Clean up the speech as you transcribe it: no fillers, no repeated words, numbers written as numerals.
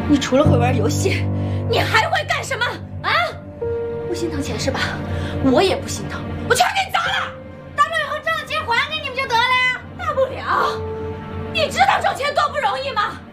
你除了会玩游戏，你还会干什么啊？不心疼钱是吧？我也不心疼，我全给你砸了。大不了以后挣了钱还给你们就得了呀。大不了，你知道挣钱多不容易吗？